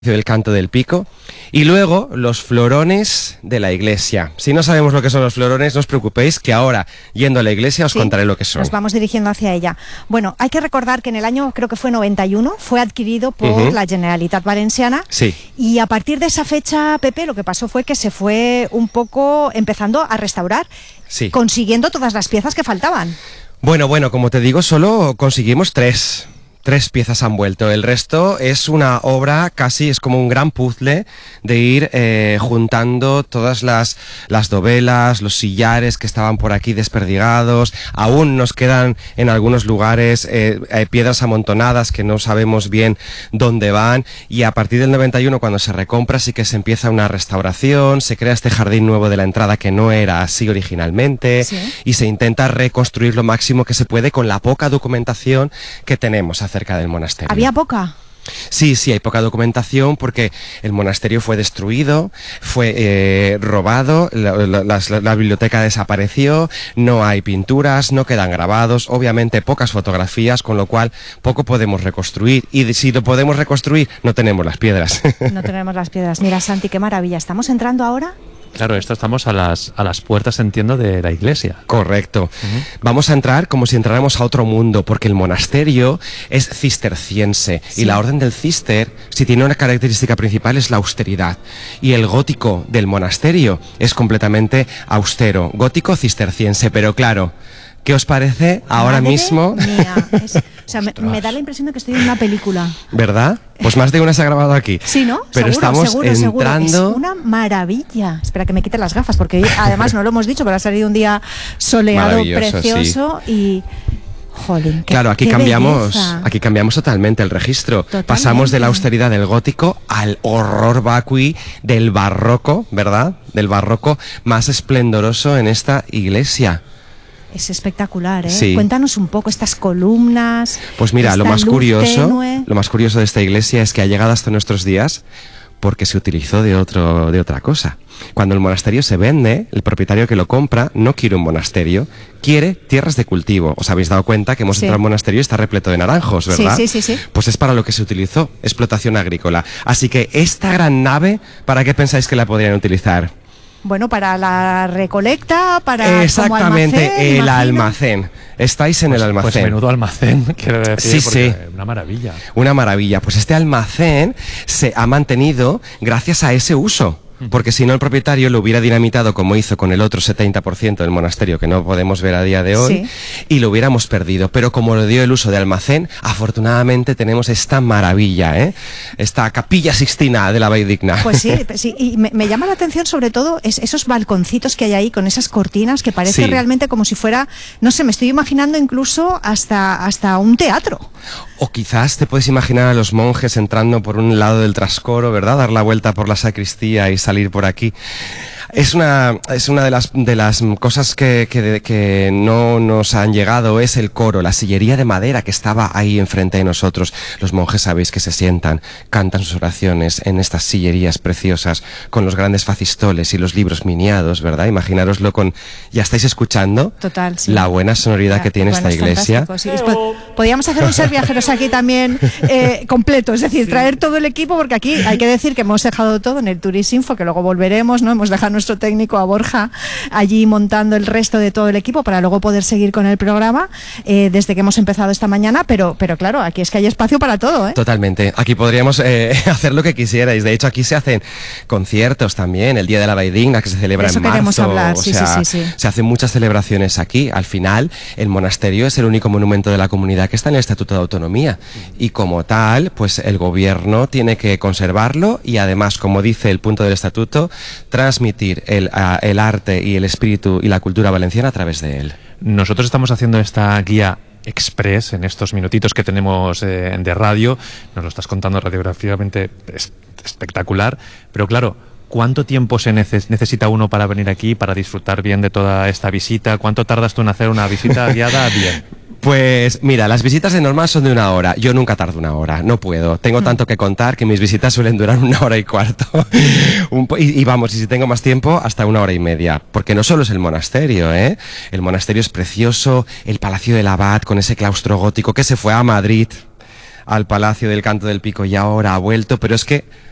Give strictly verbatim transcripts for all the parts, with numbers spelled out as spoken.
del Canto del Pico, y luego los florones de la iglesia. Si no sabemos lo que son los florones, no os preocupéis, que ahora, yendo a la iglesia, os sí, contaré lo que son. Nos vamos dirigiendo hacia ella. Bueno, hay que recordar que en el año, creo que fue noventa y uno, fue adquirido por uh-huh. la Generalitat Valenciana, sí. y a partir de esa fecha, Pepe, lo que pasó fue que se fue un poco empezando a restaurar, sí. consiguiendo todas las piezas que faltaban. Bueno, bueno, como te digo, solo conseguimos tres. Tres piezas han vuelto, el resto es una obra casi, es como un gran puzzle de ir eh, juntando todas las, las dovelas, los sillares que estaban por aquí desperdigados. Aún nos quedan en algunos lugares eh, eh, piedras amontonadas que no sabemos bien dónde van, y a partir del noventa y uno, cuando se recompra, sí que se empieza una restauración, se crea este jardín nuevo de la entrada que no era así originalmente, ¿sí? Y se intenta reconstruir lo máximo que se puede con la poca documentación que tenemos acerca del monasterio. ¿Había poca? Sí, sí, hay poca documentación porque el monasterio fue destruido, fue eh, robado, la, la, la, la biblioteca desapareció, no hay pinturas, no quedan grabados, obviamente pocas fotografías, con lo cual poco podemos reconstruir, y si lo podemos reconstruir no tenemos las piedras. No tenemos las piedras. Mira, Santi, qué maravilla. ¿Estamos entrando ahora? Claro, esto estamos a las, a las puertas, entiendo, de la iglesia. Correcto. Uh-huh. Vamos a entrar como si entráramos a otro mundo, porque el monasterio es cisterciense, sí. Y la orden del cister, si tiene una característica principal, es la austeridad. Y el gótico del monasterio es completamente austero, gótico cisterciense, pero claro, ¿qué os parece ahora Madre mismo? Mía. Es, o sea, me, me da la impresión de que estoy en una película. ¿Verdad? Pues más de una se ha grabado aquí. Sí, ¿no? Pero seguro, estamos seguro, entrando... Seguro. Es una maravilla. Espera que me quite las gafas, porque hoy, además no lo hemos dicho, pero ha salido un día soleado, precioso, sí. Y... Jolín, qué, claro, aquí qué cambiamos, belleza. aquí cambiamos totalmente el registro. Totalmente. Pasamos de la austeridad del gótico al horror vacui del barroco, ¿verdad? Del barroco más esplendoroso en esta iglesia. Es espectacular, ¿eh? Sí. Cuéntanos un poco estas columnas. Pues mira, lo más curioso, tenue. lo más curioso de esta iglesia es que ha llegado hasta nuestros días porque se utilizó de otro, de otra cosa. Cuando el monasterio se vende, el propietario que lo compra no quiere un monasterio, quiere tierras de cultivo. ¿Os habéis dado cuenta que hemos sí. entrado al monasterio y está repleto de naranjos, verdad? Sí, sí, sí, sí. Pues es para lo que se utilizó, explotación agrícola. Así que esta gran nave, ¿para qué pensáis que la podrían utilizar? Bueno, para la recolecta, para exactamente, como almacén, el imagino. almacén. Estáis en pues, el almacén. Pues menudo almacén, quiero decir, sí, porque sí. una maravilla. Una maravilla. Pues este almacén se ha mantenido gracias a ese uso. Porque si no, el propietario lo hubiera dinamitado como hizo con el otro setenta por ciento del monasterio que no podemos ver a día de hoy, sí. y lo hubiéramos perdido. Pero como lo dio el uso de almacén, afortunadamente tenemos esta maravilla, ¿eh? Esta capilla sixtina de la Valldigna. Pues sí, sí, y me, me llama la atención sobre todo es, esos balconcitos que hay ahí con esas cortinas que parece sí. realmente como si fuera, no sé, me estoy imaginando incluso hasta, hasta un teatro. O quizás te puedes imaginar a los monjes entrando por un lado del trascoro, ¿verdad? Dar la vuelta por la sacristía y salir por aquí. Es una, es una de las, de las cosas que, que, que no nos han llegado, es el coro, la sillería de madera que estaba ahí enfrente de nosotros. Los monjes sabéis que se sientan, cantan sus oraciones en estas sillerías preciosas, con los grandes facistoles y los libros miniados, ¿verdad? Imaginároslo con... ¿Ya estáis escuchando? Total, sí. La buena sonoridad Ya, que tiene bueno, esta iglesia. Sí. Podríamos hacer un ser viajeros aquí también eh, completo, es decir, sí. traer todo el equipo, porque aquí hay que decir que hemos dejado todo en el Turisinfo, que luego volveremos, ¿no? Hemos dejado nuestro técnico a Borja allí montando el resto de todo el equipo para luego poder seguir con el programa eh, desde que hemos empezado esta mañana, pero, pero claro, aquí es que hay espacio para todo, ¿eh? Totalmente, aquí podríamos eh, hacer lo que quisierais. De hecho, aquí se hacen conciertos también, el Día de la Valldigna que se celebra Eso en marzo. queremos hablar, o sí, sea, sí, sí, sí. Se hacen muchas celebraciones aquí. Al final, el monasterio es el único monumento de la comunidad que está en el Estatuto de Autonomía, y como tal, pues el gobierno tiene que conservarlo y además, como dice el punto del estatuto, transmitir el, uh, el arte y el espíritu y la cultura valenciana a través de él. Nosotros estamos haciendo esta guía express en estos minutitos que tenemos eh, de radio. Nos lo estás contando radiográficamente, es espectacular, pero claro, ¿cuánto tiempo se neces- necesita uno para venir aquí, para disfrutar bien de toda esta visita? ¿Cuánto tardas tú en hacer una visita guiada bien? Pues mira, las visitas de normal son de una hora. Yo nunca tardo una hora, no puedo. Tengo tanto que contar que mis visitas suelen durar una hora y cuarto. Un po- y, y vamos, y si tengo más tiempo, hasta una hora y media. Porque no solo es el monasterio, ¿eh? El monasterio es precioso, el Palacio del Abad con ese claustro gótico que se fue a Madrid, al Palacio del Canto del Pico, y ahora ha vuelto, pero es que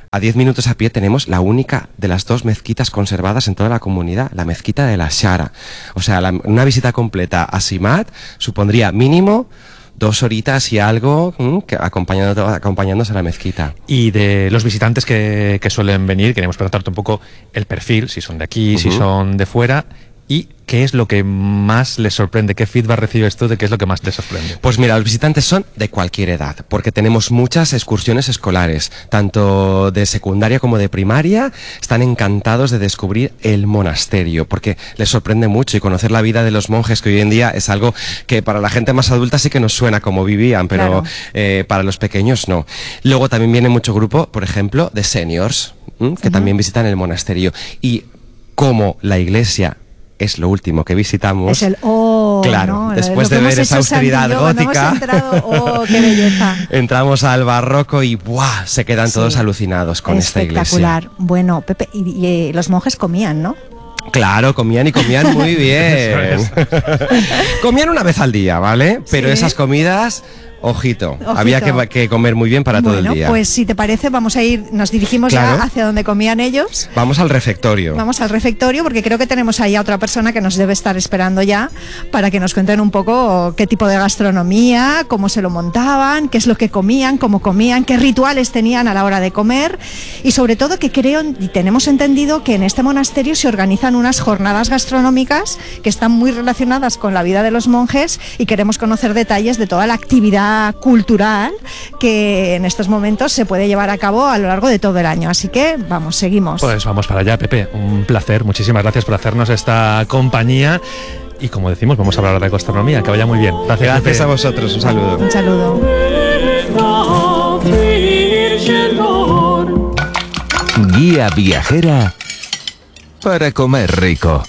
A diez minutos a pie tenemos la única de las dos mezquitas conservadas en toda la comunidad, la mezquita de la Shara. O sea, la, una visita completa a Simat supondría mínimo dos horitas y algo mmm, que acompañando, acompañándose a la mezquita. Y de los visitantes que, que suelen venir, queremos preguntarte un poco el perfil, si son de aquí, uh-huh. si son de fuera, y qué es lo que más les sorprende, qué feedback recibes tú de qué es lo que más te sorprende. Pues mira, los visitantes son de cualquier edad, porque tenemos muchas excursiones escolares, tanto de secundaria como de primaria, están encantados de descubrir el monasterio, porque les sorprende mucho y conocer la vida de los monjes, que hoy en día es algo que para la gente más adulta sí que nos suena como vivían, pero claro. eh, para los pequeños no. Luego también viene mucho grupo, por ejemplo, de seniors, ¿m? que uh-huh. también visitan el monasterio, y como la iglesia es lo último que visitamos. Es el oh, claro, ¿no? Después de ver esa austeridad gótica, hemos entrado, oh, qué belleza. Entramos al barroco y ¡buah! Se quedan sí. todos alucinados con esta iglesia. Espectacular. Bueno, Pepe, y, y, y los monjes comían, ¿no? Claro, comían y comían muy bien. Comían una vez al día, ¿vale? Pero sí. esas comidas... Ojito, Ojito, había que, que comer muy bien para bueno, todo el día. Pues si te parece, vamos a ir, nos dirigimos claro. ya hacia donde comían ellos. Vamos al refectorio. Vamos al refectorio porque creo que tenemos ahí a otra persona que nos debe estar esperando ya para que nos cuenten un poco qué tipo de gastronomía, cómo se lo montaban, qué es lo que comían, cómo comían, qué rituales tenían a la hora de comer y sobre todo que creo y tenemos entendido que en este monasterio se organizan unas jornadas gastronómicas que están muy relacionadas con la vida de los monjes y queremos conocer detalles de toda la actividad cultural que en estos momentos se puede llevar a cabo a lo largo de todo el año. Así que vamos, seguimos. Pues vamos para allá, Pepe. Un placer. Muchísimas gracias por hacernos esta compañía. Y como decimos, vamos a hablar de gastronomía. Que vaya muy bien. Gracias, gracias Pepe. a vosotros. Un saludo. Un saludo. Guía viajera para comer rico.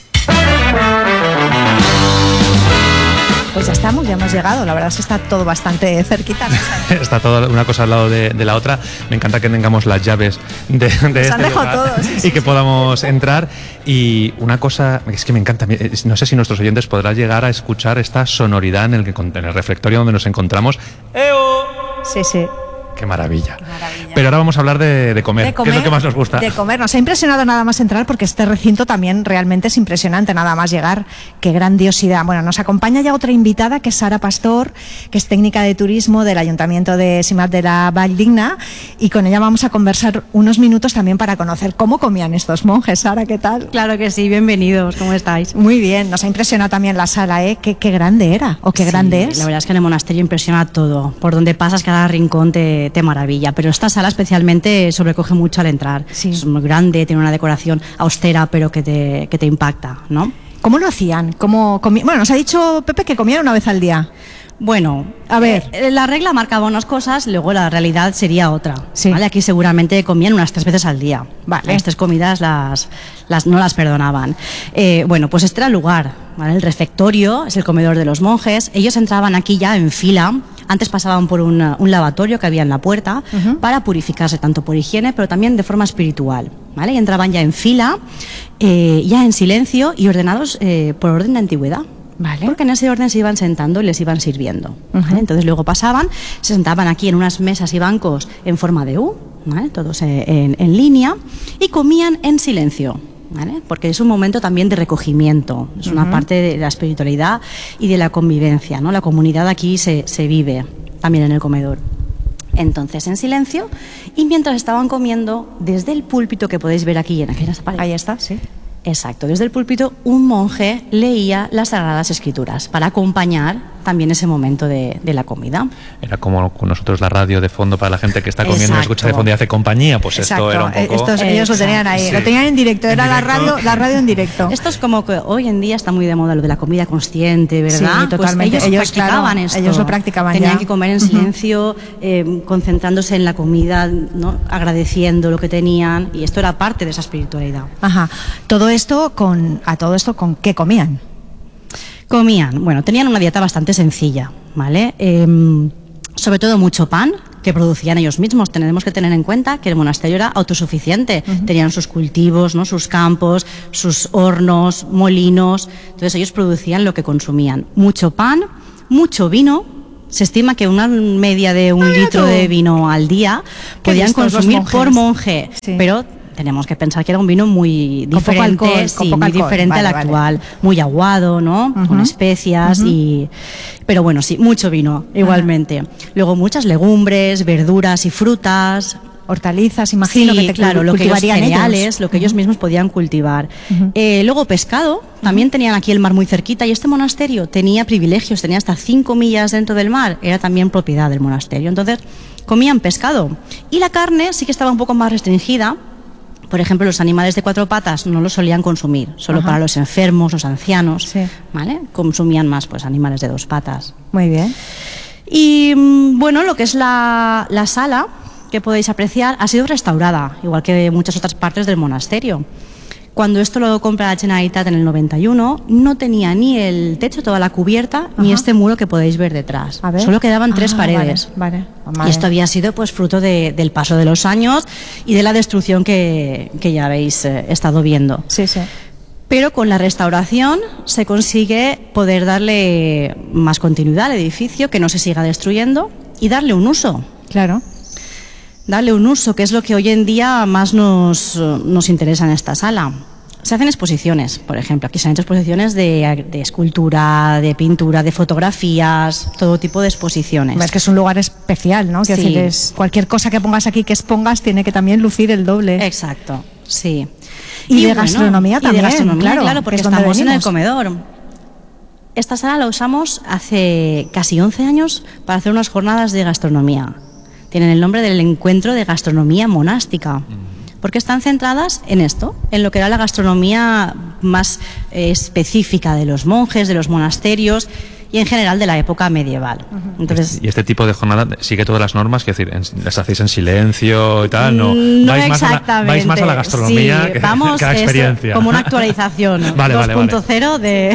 Pues ya estamos, ya hemos llegado. La verdad es que está todo bastante cerquita. Está toda una cosa al lado de, de la otra. Me encanta que tengamos las llaves de, de este lugar todos, sí, sí, y que sí. podamos entrar. Y una cosa, es que me encanta, no sé si nuestros oyentes podrán llegar a escuchar esta sonoridad en el, que, en el refectorio donde nos encontramos. ¡Eo! Sí, sí. Qué maravilla. Qué maravilla. Pero ahora vamos a hablar de, de, comer, de comer, que es lo que más nos gusta. De comer. Nos ha impresionado nada más entrar porque este recinto también realmente es impresionante, nada más llegar. Qué grandiosidad. Bueno, nos acompaña ya otra invitada que es Sara Pastor, que es técnica de turismo del Ayuntamiento de Simat de la Valldigna y con ella vamos a conversar unos minutos también para conocer cómo comían estos monjes. Sara, ¿qué tal? Claro que sí, bienvenidos. ¿Cómo estáis? Muy bien. Nos ha impresionado también la sala, ¿eh? Qué, qué grande era o qué sí, grande es. La verdad es que en el monasterio impresiona todo. Por donde pasas, cada rincón te, te maravilla. Pero esta sala especialmente sobrecoge mucho al entrar. Sí. Es muy grande, tiene una decoración austera, pero que te, que te impacta, ¿no? ¿Cómo lo hacían? ¿Cómo comi- bueno, nos ha dicho Pepe que comían una vez al día. Bueno, a ver, eh, la regla marcaba unas cosas, luego la realidad sería otra. Sí. ¿Vale? Aquí seguramente comían unas tres veces al día. Vale. Las tres comidas las, las, no las perdonaban. Eh, bueno, pues este era el lugar, ¿vale? El refectorio es el comedor de los monjes. Ellos entraban aquí ya en fila. Antes pasaban por un, un lavatorio que había en la puerta uh-huh. para purificarse tanto por higiene, pero también de forma espiritual. ¿Vale? Y entraban ya en fila, eh, ya en silencio y ordenados eh, por orden de antigüedad. Vale. Porque en ese orden se iban sentando y les iban sirviendo. ¿Vale? Uh-huh. Entonces luego pasaban, se sentaban aquí en unas mesas y bancos en forma de U, ¿vale? Todos en, en línea, y comían en silencio. ¿Vale? Porque es un momento también de recogimiento, es una uh-huh. parte de la espiritualidad y de la convivencia, ¿no? La comunidad aquí se, se vive también en el comedor. Entonces, en silencio, y mientras estaban comiendo, desde el púlpito que podéis ver aquí en aquella pared. Ahí está, sí. Exacto, desde el púlpito un monje leía las Sagradas Escrituras para acompañar también ese momento de, de la comida. Era como con nosotros la radio de fondo para la gente que está comiendo Exacto. y escucha de fondo y hace compañía, pues Exacto. esto era un poco... Estos, ellos lo tenían ahí, sí. lo tenían en directo, era en directo. La radio la radio en directo. Esto es como que hoy en día está muy de moda lo de la comida consciente, ¿verdad? Sí, totalmente. Pues ellos, ellos practicaban claro, esto. Ellos lo practicaban Tenían ya. que comer en silencio, uh-huh. eh, concentrándose en la comida, ¿no? Agradeciendo lo que tenían, y esto era parte de esa espiritualidad. Ajá. Todo esto con, a todo esto, ¿con qué comían? Comían, bueno, tenían una dieta bastante sencilla, ¿vale? Eh, sobre todo mucho pan, que producían ellos mismos. Tenemos que tener en cuenta que el monasterio era autosuficiente. Uh-huh. Tenían sus cultivos, ¿no? Sus campos, sus hornos, molinos. Entonces ellos producían lo que consumían. Mucho pan, mucho vino, Se estima que una media de un Vaya litro tú. de vino al día Qué podían listos los consumir monjes. por monje, Sí. pero tenemos que pensar que era un vino muy Con poco diferente, alcohol, sí, con poco muy alcohol. diferente Vale, al vale. actual, muy aguado, ¿no? Ujú. Con especias Ujú. y, pero bueno, sí, mucho vino igualmente. Luego muchas legumbres, verduras y frutas. Hortalizas, imagino Sí, que te claro, lo que ellos, cultivarían cereales, ellos. lo que ellos mismos podían cultivar. Ujú. Eh, luego pescado, también tenían aquí el mar muy cerquita y este monasterio tenía privilegios, tenía hasta cinco millas dentro del mar, era también propiedad del monasterio. Entonces comían pescado y la carne sí que estaba un poco más restringida. Por ejemplo, los animales de cuatro patas no los solían consumir, solo Ajá. para los enfermos, los ancianos, Sí. ¿vale? Consumían más pues animales de dos patas. Muy bien. Y mm, bueno, lo que es la, la sala que podéis apreciar ha sido restaurada, igual que muchas otras partes del monasterio. Cuando esto lo compra la Generalitat en el noventa y uno, no tenía ni el techo, toda la cubierta, ni Ajá. este muro que podéis ver detrás. A ver. Solo quedaban tres Ah, paredes. Vale, vale. Y esto había sido pues fruto de- del paso de los años y de la destrucción que, que ya habéis eh, estado viendo. Sí, sí. Pero con la restauración se consigue poder darle más continuidad al edificio, que no se siga destruyendo, y darle un uso. Claro. Darle un uso, que es lo que hoy en día más nos, nos interesa en esta sala. Se hacen exposiciones, por ejemplo. Aquí se han hecho exposiciones de, de escultura, de pintura, de fotografías, todo tipo de exposiciones. Es que es un lugar especial, ¿no? Quiero Sí. decir, es cualquier cosa que pongas aquí que expongas tiene que también lucir el doble. Exacto, sí. Y de gastronomía y también, de gastronomía, claro, claro, que porque es donde estamos en el venimos. comedor. Esta sala la usamos hace casi once años para hacer unas jornadas de gastronomía. Tienen el nombre del Encuentro de Gastronomía Monástica. Porque están centradas en esto, en lo que era la gastronomía más eh, específica de los monjes, de los monasterios y en general de la época medieval. Entonces, Y este tipo de jornada sigue todas las normas, que decir, en- las hacéis en silencio y tal, no. Mm, no vais, más a la, exactamente. vais más a la gastronomía Sí, que, vamos, que a la es experiencia. como una actualización Vale, vale, vale. dos punto cero de,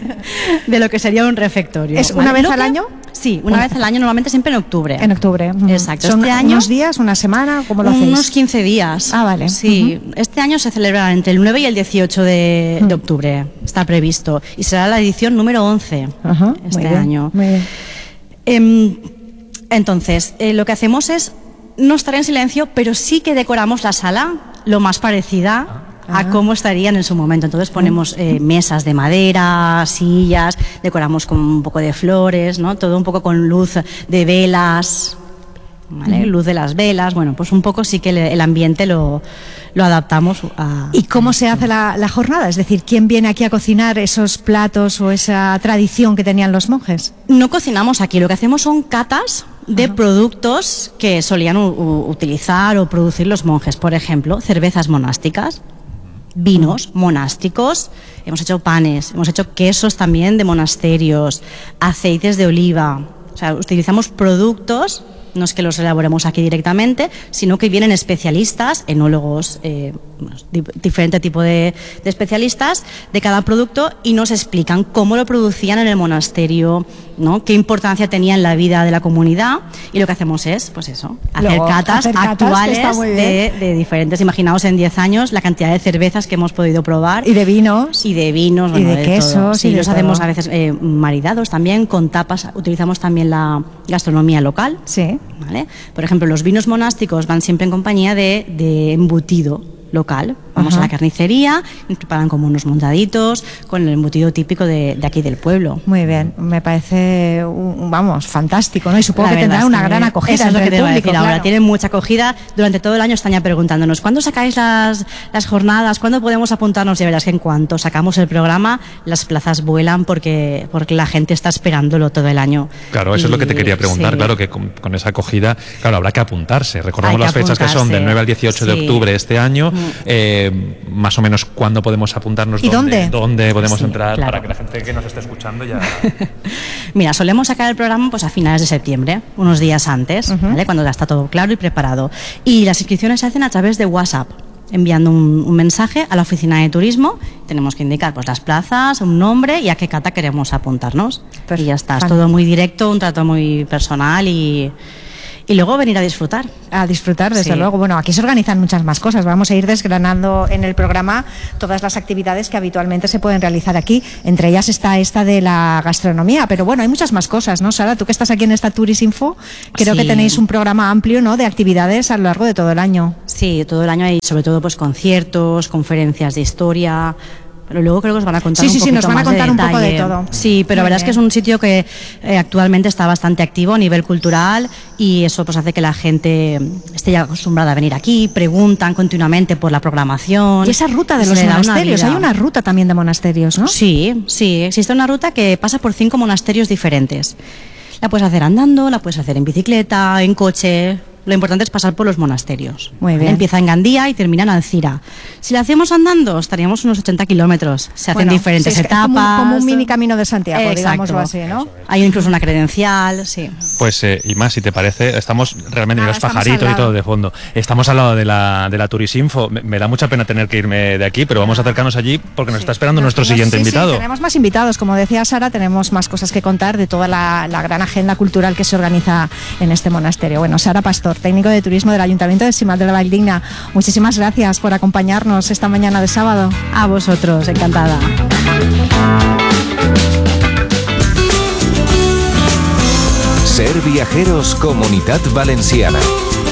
de lo que sería un refectorio. ¿Es una vez Lo al que- año? Sí, una Una- vez al año, normalmente siempre en octubre. En octubre. Ujú. Exacto. ¿Son Este año- unos días, una semana? ¿Cómo lo hacéis? Unos quince días. Ah, vale. Sí, este año se celebrará entre el nueve y el dieciocho de, de octubre, está previsto. Y será la edición número once Ajá, este muy bien, año. muy bien. Em, entonces, eh, lo que hacemos es no estar en silencio, pero sí que decoramos la sala lo más parecida a cómo estarían en su momento. Entonces ponemos eh, mesas de madera, sillas, decoramos con un poco de flores, ¿no? Todo un poco con luz de velas, ¿vale? Luz de las velas. Bueno, pues un poco sí que el, el ambiente lo, lo adaptamos a... ¿Y cómo se hace la, la jornada? Es decir, ¿quién viene aquí a cocinar esos platos o esa tradición que tenían los monjes? No cocinamos aquí, lo que hacemos son catas de productos que solían u- u- utilizar o producir los monjes. Por ejemplo, cervezas monásticas, vinos monásticos, hemos hecho panes, hemos hecho quesos también de monasterios, aceites de oliva. O sea, utilizamos productos, no es que los elaboremos aquí directamente, sino que vienen especialistas, enólogos, eh, bueno, di- diferente tipo de, de especialistas de cada producto y nos explican cómo lo producían en el monasterio, ¿no? Qué importancia tenía en la vida de la comunidad, y lo que hacemos es, pues eso, hacer Luego, catas hacer catas, que actuales está muy de, de diferentes. Imaginaos en diez años la cantidad de cervezas que hemos podido probar. Y de vinos. Y de vinos, Y bueno, de todo. quesos, Sí, y de los hacemos todo. a veces eh, maridados también, con tapas. Utilizamos también la gastronomía local. Sí. ¿Vale? Por ejemplo, los vinos monásticos van siempre en compañía de, de embutido local. Vamos Ajá. a la carnicería y preparan como unos montaditos con el embutido típico de, de aquí del pueblo. Muy bien, me parece, un- un- vamos, fantástico, ¿no? Y supongo La que verdad tendrá es una que gran acogida eso es lo entre que te el iba a público, decir ahora. claro. Tienen mucha acogida. Durante todo el año están ya preguntándonos ¿cuándo sacáis las, las jornadas? ¿Cuándo podemos apuntarnos? Y verás que en cuanto sacamos el programa, las plazas vuelan porque, porque la gente está esperándolo todo el año. Claro, eso es lo que te Y, quería preguntar, sí. claro, que con, con esa acogida, claro, habrá que apuntarse. Recordamos Hay que las fechas que son del apuntarse. nueve al dieciocho de Sí. octubre este año, Mm. eh, más o menos cuándo podemos apuntarnos, ¿Y dónde? dónde podemos Sí, entrar, claro. para que la gente que nos esté escuchando ya... Mira, solemos sacar el programa pues a finales de septiembre, unos días antes, ¿vale? Cuando ya está todo claro y preparado. Y las inscripciones se hacen a través de WhatsApp, enviando un, un mensaje a la oficina de turismo. Tenemos que indicar pues las plazas, un nombre y a qué cata queremos apuntarnos. Perfecto. Y ya está, es todo muy directo, un trato muy personal y, y luego venir a disfrutar. A disfrutar, desde Sí. luego. Bueno, aquí se organizan muchas más cosas. Vamos a ir desgranando en el programa todas las actividades que habitualmente se pueden realizar aquí. Entre ellas está esta de la gastronomía, pero bueno, hay muchas más cosas, ¿no, Sara? Tú que estás aquí en esta Turisinfo, creo Sí. que tenéis un programa amplio, ¿no?, de actividades a lo largo de todo el año. Sí, todo el año hay sobre todo pues conciertos, conferencias de historia. Pero luego creo que os van a contar Sí, un sí, sí, poquito nos van a más contar de un poco de detalle. todo. Sí, pero la Muy verdad es que bien. es un sitio que eh, actualmente está bastante activo a nivel cultural y eso pues hace que la gente esté ya acostumbrada a venir aquí, preguntan continuamente por la programación. Y esa ruta de Se los le da una monasterios, vida. hay una ruta también de monasterios, ¿no? Sí, sí, existe una ruta que pasa por cinco monasterios diferentes. La puedes hacer andando, la puedes hacer en bicicleta, en coche. Lo importante es pasar por los monasterios. Muy bien. Empieza en Gandía y termina en Alcira. Si la hacemos andando, estaríamos unos ochenta kilómetros. Se hacen Bueno, diferentes sí, es que etapas. Como, como un mini camino de Santiago, Exacto. digámoslo así, ¿no? Hay incluso una credencial, sí. Pues, eh, y más, si te parece, estamos realmente, Nada, los estamos pajaritos al y todo lado. de fondo. Estamos al lado de la, de la Turisinfo. Me, me da mucha pena tener que irme de aquí, pero vamos a acercarnos allí porque nos está esperando nuestro Nos- siguiente sí, sí, invitado. tenemos más invitados, como decía Sara, tenemos más cosas que contar de toda la, la gran agenda cultural que se organiza en este monasterio. Bueno, Sara Pastor, técnico de turismo del Ayuntamiento de Simal de la Valldigna, muchísimas gracias por acompañarnos esta mañana de sábado. A vosotros, encantada. Ser Viajeros Comunitat Valenciana.